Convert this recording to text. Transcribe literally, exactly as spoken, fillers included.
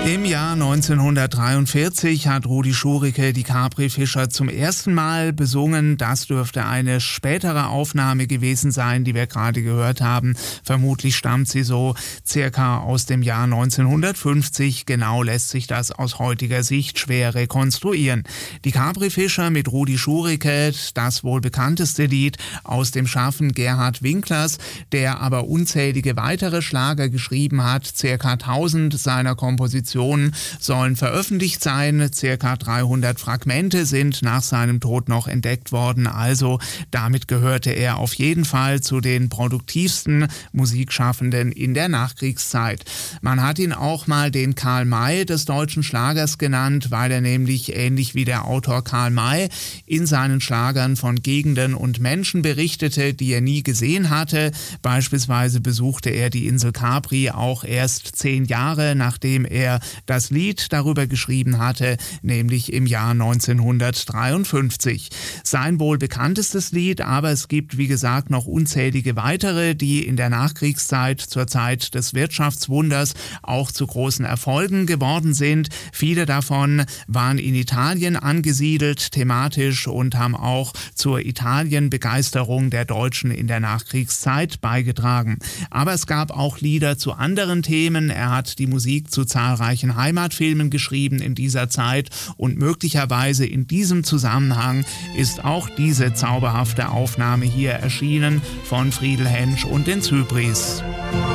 Im Jahr neunzehnhundertdreiundvierzig hat Rudi Schurike die Capri-Fischer zum ersten Mal besungen. Das dürfte eine spätere Aufnahme gewesen sein, die wir gerade gehört haben. Vermutlich stammt sie so circa aus dem Jahr neunzehnhundertfünfzig. Genau lässt sich das aus heutiger Sicht schwer rekonstruieren. Die Capri-Fischer mit Rudi Schurike, das wohl bekannteste Lied aus dem Schaffen Gerhard Winklers, der aber unzählige weitere Schlager geschrieben hat. Circa tausend seiner Kompositionen sollen veröffentlicht sein. Circa dreihundert Fragmente sind nach seinem Tod noch entdeckt worden. Also damit gehörte er auf jeden Fall zu den produktivsten Musikschaffenden in der Nachkriegszeit. Man hat ihn auch mal den Karl May des deutschen Schlagers genannt, weil er nämlich ähnlich wie der Autor Karl May in seinen Schlagern von Gegenden und Menschen berichtete, die er nie gesehen hatte. Beispielsweise besuchte er die Insel Capri auch erst zehn Jahre, nachdem er das Lied darüber geschrieben hatte, nämlich im Jahr neunzehnhundertdreiundfünfzig. Sein wohl bekanntestes Lied, aber es gibt wie gesagt noch unzählige weitere, die in der Nachkriegszeit zur Zeit des Wirtschaftswunders auch zu großen Erfolgen geworden sind. Viele davon waren in Italien angesiedelt, thematisch, und haben auch zur Italien-Begeisterung der Deutschen in der Nachkriegszeit beigetragen. Aber es gab auch Lieder zu anderen Themen. Er hat die Musik zu zahlreichen Heimatfilmen geschrieben in dieser Zeit, und möglicherweise in diesem Zusammenhang ist auch diese zauberhafte Aufnahme hier erschienen von Friedel Hensch und den Zypris.